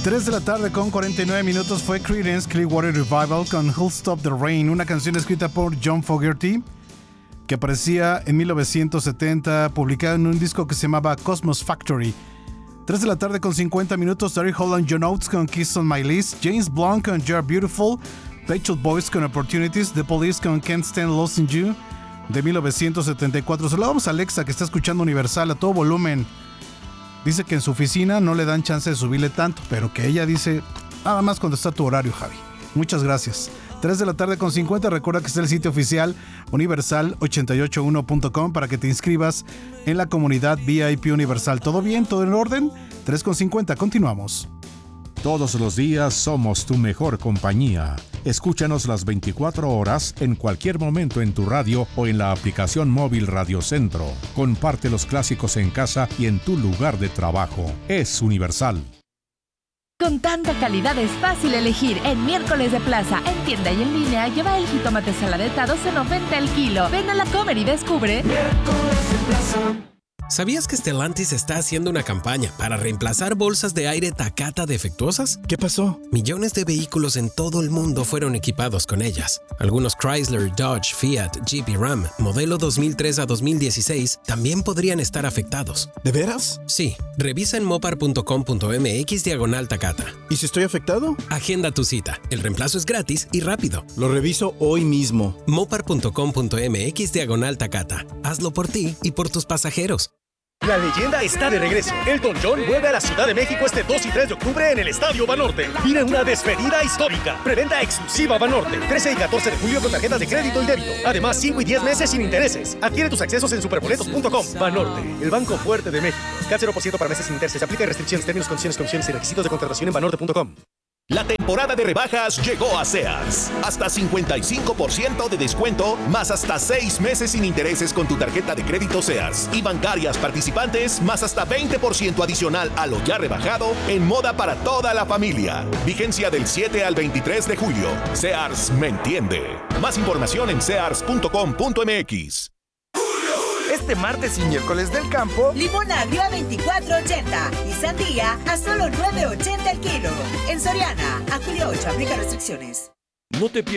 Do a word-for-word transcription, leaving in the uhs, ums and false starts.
tres de la tarde con cuarenta y nueve minutos fue Creedence Clearwater Revival con Who'll Stop the Rain, una canción escrita por John Fogerty que aparecía en mil novecientos setenta, publicada en un disco que se llamaba Cosmos Factory. tres de la tarde con cincuenta minutos, Terry Holland, John Oates con Kiss on My List, James Blunt con You're Beautiful, Rachel Boyce con Opportunities, The Police con Can't Stand Lost in You, de mil novecientos setenta y cuatro. Saludamos a Alexa, que está escuchando Universal a todo volumen. Dice que en su oficina no le dan chance de subirle tanto, pero que ella dice nada más cuando está tu horario, Javi. Muchas gracias. tres de la tarde con cincuenta. Recuerda que está el sitio oficial universal ochenta y ocho uno punto com para que te inscribas en la comunidad V I P Universal. ¿Todo bien? ¿Todo en orden? tres con cincuenta. Continuamos. Todos los días somos tu mejor compañía. Escúchanos las veinticuatro horas en cualquier momento en tu radio o en la aplicación móvil Radio Centro. Comparte los clásicos en casa y en tu lugar de trabajo. Es Universal. Con tanta calidad es fácil elegir. En Miércoles de Plaza, en tienda y en línea, lleva el jitomate saladeta a doce noventa el kilo. Ven a la Comer y descubre Miércoles de Plaza. ¿Sabías que Stellantis está haciendo una campaña para reemplazar bolsas de aire Takata defectuosas? ¿Qué pasó? Millones de vehículos en todo el mundo fueron equipados con ellas. Algunos Chrysler, Dodge, Fiat, Jeep y Ram, modelo dos mil tres a dos mil dieciséis, también podrían estar afectados. ¿De veras? Sí. Revisa en mopar punto com punto m x diagonal Takata. ¿Y si estoy afectado? Agenda tu cita. El reemplazo es gratis y rápido. Lo reviso hoy mismo. mopar punto com punto m x diagonal Takata. Hazlo por ti y por tus pasajeros. La leyenda está de regreso. Elton John vuelve a la Ciudad de México este dos y tres de octubre en el Estadio Banorte. Vive una despedida histórica. Preventa exclusiva Banorte. trece y catorce de julio con tarjetas de crédito y débito. Además, cinco y diez meses sin intereses. Adquiere tus accesos en superboletos punto com. Banorte, el banco fuerte de México. C A T cero por ciento para meses sin intereses. Aplica restricciones, términos, condiciones, condiciones y requisitos de contratación en banorte punto com. La temporada de rebajas llegó a Sears. Hasta cincuenta y cinco por ciento de descuento, más hasta seis meses sin intereses con tu tarjeta de crédito Sears. Y bancarias participantes, más hasta veinte por ciento adicional a lo ya rebajado en moda para toda la familia. Vigencia del siete al veintitrés de julio. Sears me entiende. Más información en sears punto com punto m x. Este martes y miércoles del campo, limón agrio a veinticuatro ochenta y sandía a solo nueve ochenta el kilo. En Soriana, a julio ocho, aplica restricciones. No te pierdas